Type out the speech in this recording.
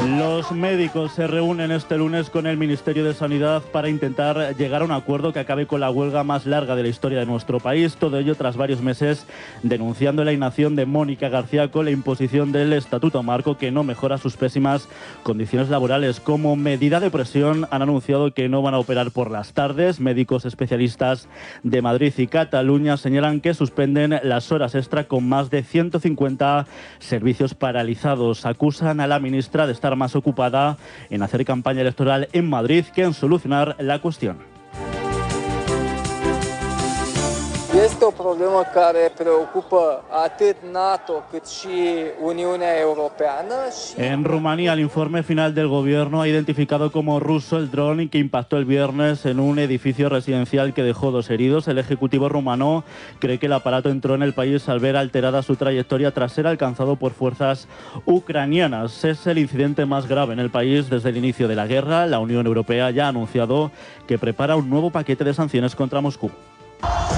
Los médicos se reúnen este lunes con el Ministerio de Sanidad para intentar llegar a un acuerdo que acabe con la huelga más larga de la historia de nuestro país. Todo ello tras varios meses denunciando la inacción de Mónica García con la imposición del Estatuto Marco, que no mejora sus pésimas condiciones laborales. Como medida de presión han anunciado que no van a operar por las tardes. Médicos especialistas de Madrid y Cataluña señalan que suspenden las horas extra con más de 150 servicios paralizados. Acusan a la ministra de estar más ocupada en hacer campaña electoral en Madrid que en solucionar la cuestión. Este un problema care preocupa atât NATO cât și Uniunea Europeană. En Rumanía, el informe final del gobierno ha identificado como ruso el dron que impactó el viernes en un edificio residencial que dejó 2 heridos. El ejecutivo rumano cree que el aparato entró en el país al ver alterada su trayectoria tras ser alcanzado por fuerzas ucranianas. Es el incidente más grave en el país desde el inicio de la guerra. La Unión Europea ya ha anunciado que prepara un nuevo paquete de sanciones contra Moscú.